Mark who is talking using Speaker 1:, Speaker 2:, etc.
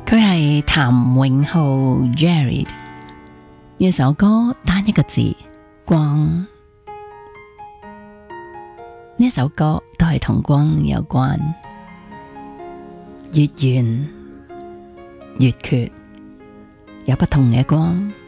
Speaker 1: 佢係譚永浩 Jared， 呢首歌單一個字光，呢首歌都係同光有關，越圓越缺，有不同嘅光。